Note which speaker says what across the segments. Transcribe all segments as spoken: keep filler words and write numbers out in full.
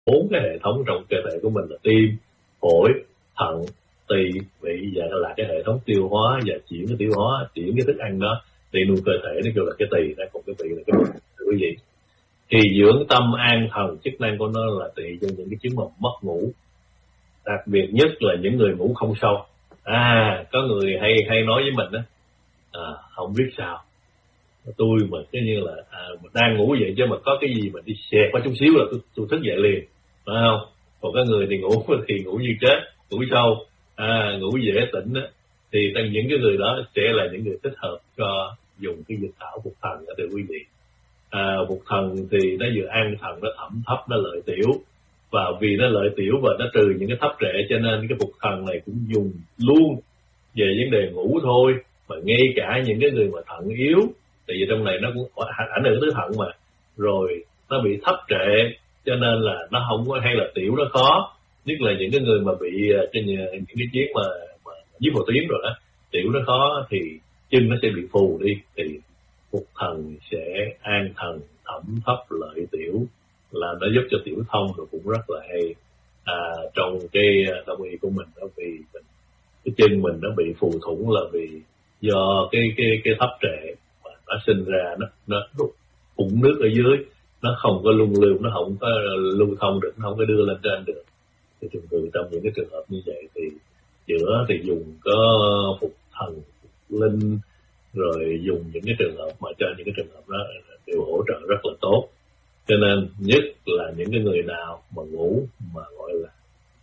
Speaker 1: bốn cái hệ thống trong cơ thể của mình là tim, phổi, thận, tỳ, vị, và là cái hệ thống tiêu hóa và chuyển cái tiêu hóa, chuyển cái thức ăn đó đi nuôi cơ thể, nó kêu là cái tỳ, nó còn cái vị là cái bụng, quý vị. Thì dưỡng tâm an thần, chức năng của nó là tùy cho những cái chứng mà mất ngủ, đặc biệt nhất là những người ngủ không sâu. À, có người hay hay nói với mình đó, à, không biết sao tôi mà cái như là à, mình đang ngủ vậy chứ mà có cái gì mình đi xẹt qua chút xíu là tôi, tôi thức dậy liền, phải không? Còn có người thì ngủ thì ngủ như chết, ngủ sâu, à, ngủ dễ tỉnh đó, thì những cái người đó sẽ là những người thích hợp cho dùng cái dịch thảo phục thần đó, thưa quý vị. À, phục thần thì nó vừa an thần, nó thẩm thấp, nó lợi tiểu, và vì nó lợi tiểu và nó trừ những cái thấp trệ, cho nên cái phục thần này cũng dùng luôn về vấn đề ngủ thôi. Mà ngay cả những cái người mà thận yếu, tại vì trong này nó cũng ảnh hưởng tới thận mà, rồi nó bị thấp trệ, cho nên là nó không có, hay là tiểu nó khó, nhất là những cái người mà bị trên những cái chuyến mà, mà dưới một tuyến rồi đó, tiểu nó khó thì chân nó sẽ bị phù đi, thì phục thần sẽ an thần, thẩm thấp, lợi tiểu, là nó giúp cho tiểu thông rồi cũng rất là hay. À, trong cái đông y của mình đó, vì mình, cái chân mình nó bị phù thủng là vì do cái cái cái thấp trệ mà nó sinh ra, nó nó bụng nước ở dưới nó không có luân lưu, nó không có lưu thông được, nó không có đưa lên trên được. Thì thường thường trong những cái trường hợp như vậy thì chữa thì dùng có phục thần, phục linh, rồi dùng những cái trường hợp mà cho những cái trường hợp đó đều hỗ trợ rất là tốt. Cho nên nhất là những cái người nào mà ngủ mà gọi là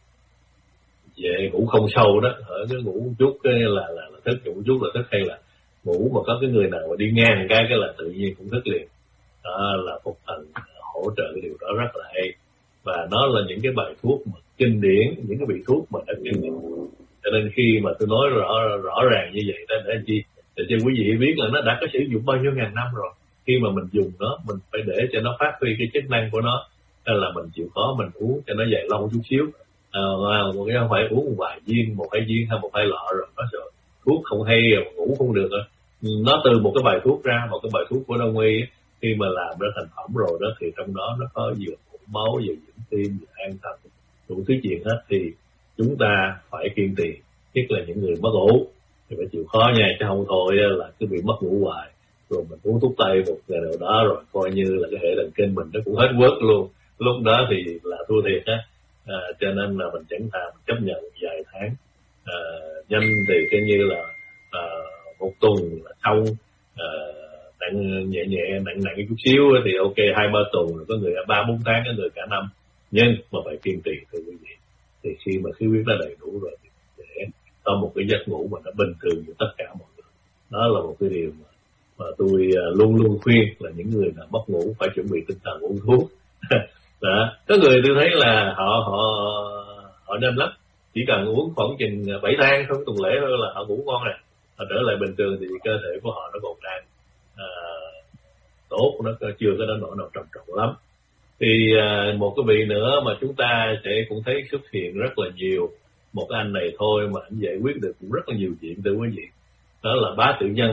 Speaker 1: về ngủ không sâu đó, ở cái ngủ chút cái là, là là thức, ngủ chút là thức, hay là ngủ mà có cái người nào mà đi ngang cái cái là tự nhiên cũng thức liền, đó là phục thần hỗ trợ cái điều đó rất là hay. Và nó là những cái bài thuốc mà kinh điển, những cái vị thuốc mà đã kinh điển. Cho nên khi mà tôi nói rõ rõ ràng như vậy đó, để anh chi để cho quý vị biết là nó đã có sử dụng bao nhiêu ngàn năm rồi. Khi mà mình dùng nó, mình phải để cho nó phát huy cái chức năng của nó, nên là mình chịu khó mình uống cho nó dài lâu chút xíu. À, một cái không phải uống một vài viên, một hai viên hay một hai lọ rồi nó rồi thuốc không hay rồi ngủ không được rồi. Nó từ một cái bài thuốc ra, một cái bài thuốc của đông y khi mà làm ra thành phẩm rồi đó, thì trong đó nó có vừa củng máu, vừa dưỡng tim, vừa an thần, đủ thứ chuyện hết. Thì chúng ta phải kiên trì, nhất là những người mất ngủ thì phải chịu khó nha, chứ không thôi là cứ bị mất ngủ hoài, rồi mình uống thuốc tây một ngày nào đó rồi coi như là cái hệ thần kinh mình nó cũng hết quất luôn, lúc đó thì là thua thiệt á. À, cho nên là mình chẳng thà mình chấp nhận vài tháng, à, nhanh thì coi như là à, một tuần là xong, à, nặng nhẹ nhẹ nặng nặng chút xíu thì ok hai ba tuần, rồi có người ba bốn tháng, có người cả năm, nhưng mà phải kiên trì thưa quý vị. Thì khi mà khí huyết nó đầy đủ rồi thì để có một cái giấc ngủ mà nó bình thường như tất cả mọi người. Đó là một cái điều mà, mà tôi luôn luôn khuyên là những người nào mất ngủ phải chuẩn bị tinh thần uống thuốc. Đó. Có người tôi thấy là họ họ họ nên lắm, chỉ cần uống khoảng chừng bảy tháng không tuần lễ thôi là họ ngủ ngon rồi, họ trở lại bình thường thì cơ thể của họ nó còn đang à, tốt, nó chưa có đến nỗi nào trầm trọng lắm. Thì à, một cái vị nữa mà chúng ta sẽ cũng thấy xuất hiện rất là nhiều, một cái anh này thôi mà anh giải quyết được cũng rất là nhiều chuyện thưa quý vị, đó là bá tử nhân.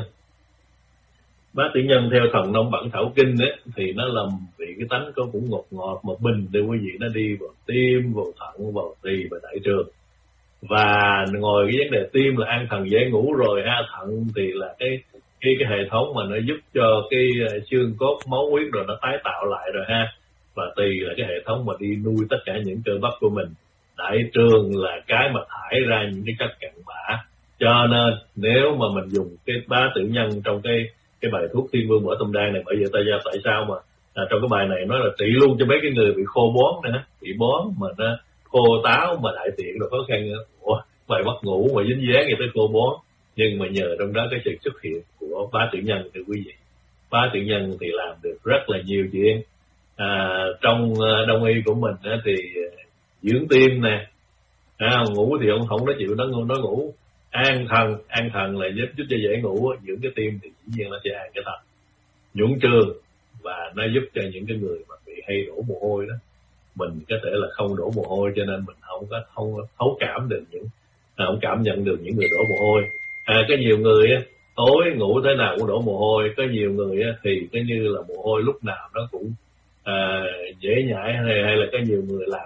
Speaker 1: Bá tử nhân theo thần nông bản thảo kinh ấy, thì nó là vị cái tánh có cũng ngọt ngọt mà bình để quý vị, nó đi vào tim, vào thận, vào tỳ và đại trường. Và ngồi cái vấn đề tim là an thần dễ ngủ rồi ha, thận thì là cái cái cái hệ thống mà nó giúp cho cái xương cốt máu huyết rồi nó tái tạo lại rồi ha, và tỳ là cái hệ thống mà đi nuôi tất cả những cơ bắp của mình. Đại trường là cái mà thải ra những cái chất cặn bã. Cho nên nếu mà mình dùng cái bá tử nhân trong cái cái bài thuốc Thiên Vương Mở Tâm Đan này, bởi vì tại sao tại sao mà à, trong cái bài này nói là trị luôn cho mấy cái người bị khô bón nữa, bị bón mà nó khô táo mà đại tiện rồi khó khăn nữa. Ủa, bài mất ngủ mà dính dáng người tới khô bón, nhưng mà nhờ trong đó cái sự xuất hiện của bá tử nhân thì quý vị, bá tử nhân thì làm được rất là nhiều chuyện. À, trong đông y của mình á, thì dưỡng tim nè, à, ngủ thì ông không nói chịu nó nó ngủ. An thần, an thần là giúp giúp cho dễ ngủ, dưỡng cái tim thì dĩ nhiên nó sẽ an cái thần. Nhuận trường, và nó giúp cho những cái người mà bị hay đổ mồ hôi đó, mình có thể là không đổ mồ hôi, cho nên mình không có không thấu cảm được những à, không cảm nhận được những người đổ mồ hôi. À, có nhiều người á, tối ngủ thế nào cũng đổ mồ hôi, có nhiều người á, thì cái như là mồ hôi lúc nào nó cũng à, dễ nhảy hay, hay là có nhiều người làm